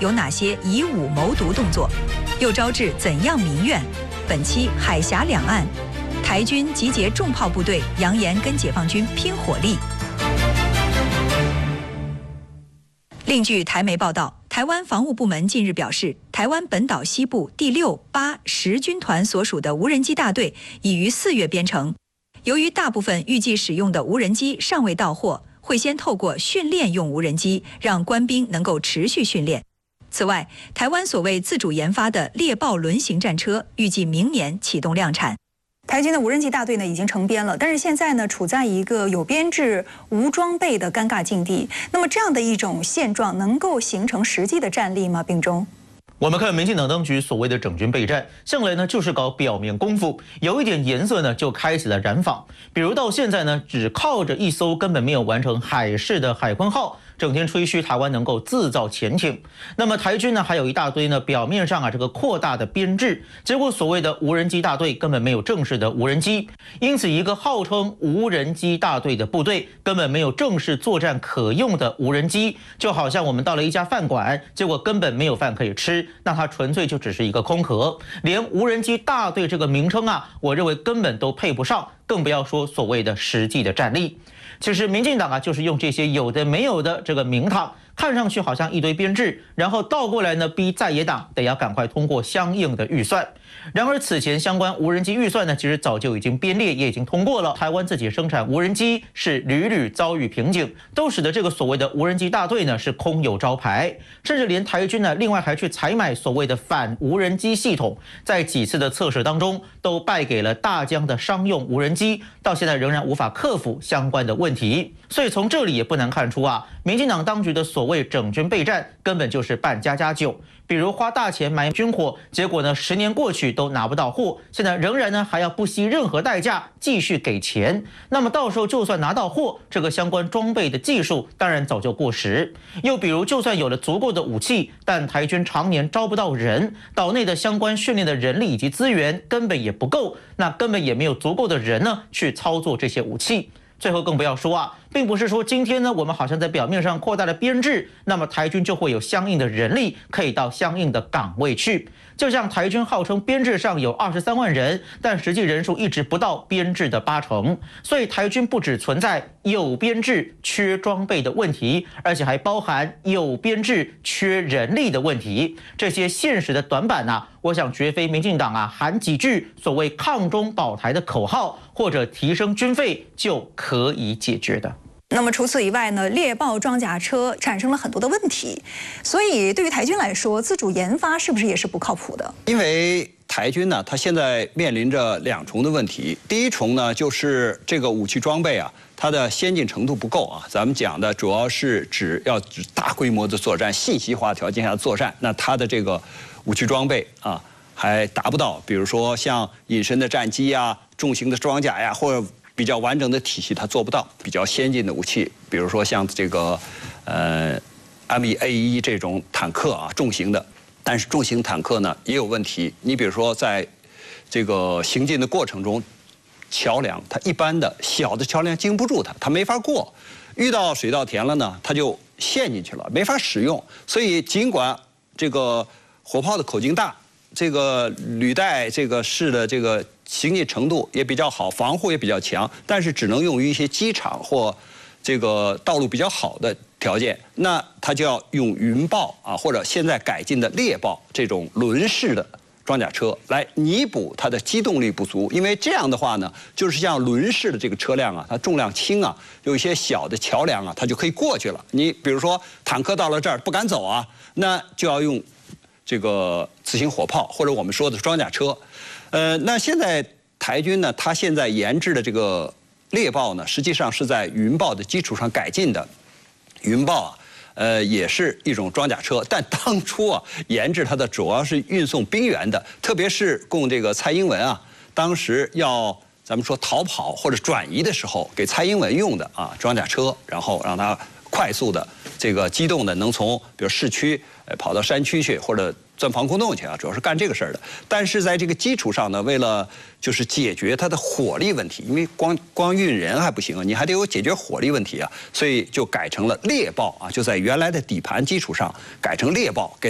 有哪些以武谋独动作，又招致怎样民怨？本期海峡两岸，台军集结重炮部队，扬言跟解放军拼火力。另据台媒报道，台湾防务部门近日表示，台湾本岛西部第6、8、10军团所属的无人机大队已于4月编成。由于大部分预计使用的无人机尚未到货，会先透过训练用无人机，让官兵能够持续训练。此外，台湾所谓自主研发的猎豹轮型战车，预计明年启动量产。台军的无人机大队呢已经成编了，但是现在呢处在一个有编制无装备的尴尬境地。那么这样的一种现状能够形成实际的战力吗？并中， 我们看民进党当局所谓的整军备战，向来呢就是搞表面功夫，有一点颜色呢就开始了染坊。比如到现在呢，只靠着一艘根本没有完成海试的海鲲号，整天吹嘘台湾能够自造潜艇。那么台军呢还有一大堆呢，表面上这个扩大的编制，结果所谓的无人机大队根本没有正式的无人机，因此一个号称无人机大队的部队根本没有正式作战可用的无人机，就好像我们到了一家饭馆，结果根本没有饭可以吃，那它纯粹就只是一个空壳，连无人机大队这个名称我认为根本都配不上，更不要说所谓的实际的战力。其实民进党就是用这些有的没有的这个名堂，看上去好像一堆编制，然后倒过来呢逼在野党得要赶快通过相应的预算。然而此前相关无人机预算呢，其实早就已经编列，也已经通过了。台湾自己生产无人机是屡屡遭遇瓶颈，都使得这个所谓的无人机大队呢是空有招牌，甚至连台军呢另外还去采买所谓的反无人机系统，在几次的测试当中都败给了大疆的商用无人机，到现在仍然无法克服相关的问题。所以从这里也不难看出民进党当局的所谓整军备战根本就是扮家家酒。比如花大钱买军火，结果呢10年过去都拿不到货，现在仍然呢还要不惜任何代价继续给钱。那么到时候就算拿到货，这个相关装备的技术当然早就过时。又比如就算有了足够的武器，但台军常年招不到人，岛内的相关训练的人力以及资源根本也不够，那根本也没有足够的人呢去操作这些武器。最后更不要说并不是说今天呢我们好像在表面上扩大了编制，那么台军就会有相应的人力可以到相应的岗位去。就像台军号称编制上有23万人，但实际人数一直不到编制的80%，所以台军不只存在有编制缺装备的问题，而且还包含有编制缺人力的问题。这些现实的短板我想绝非民进党喊几句所谓抗中保台的口号或者提升军费就可以解决的。 那么除此以外呢，猎豹装甲车产生了很多的问题，所以对于台军来说，自主研发是不是也是不靠谱的？ 因为台军呢，它现在面临着2重的问题。第一重呢，就是这个武器装备它的先进程度不够咱们讲的主要是指大规模的作战、信息化条件下的作战，那它的这个武器装备还达不到，比如说像隐身的战机重型的装甲或者比较完整的体系，它做不到。比较先进的武器，比如说像这个ME-A1这种坦克重型的，但是重型坦克呢也有问题。你比如说在这个行进的过程中，桥梁它一般的小的桥梁经不住它没法过，遇到水稻田了呢，它就陷进去了，没法使用。所以尽管这个火炮的口径大，这个履带这个式的这个行进程度也比较好，防护也比较强，但是只能用于一些机场或这个道路比较好的条件，那它就要用云豹或者现在改进的猎豹这种轮式的装甲车来弥补它的机动力不足。因为这样的话呢，就是像轮式的这个车辆它重量轻有一些小的桥梁它就可以过去了。你比如说坦克到了这儿不敢走那就要用这个自行火炮或者我们说的装甲车。那现在台军呢，它现在研制的这个猎豹呢，实际上是在云豹的基础上改进的。云豹也是一种装甲车，但当初研制它的主要是运送兵员的，特别是供这个蔡英文当时要咱们说逃跑或者转移的时候，给蔡英文用的装甲车，然后让它快速的这个机动的能从比如市区跑到山区去，或者钻防空洞去主要是干这个事儿的。但是在这个基础上呢，为了就是解决它的火力问题，因为光运人还不行你还得有解决火力问题所以就改成了猎豹就在原来的底盘基础上改成猎豹，给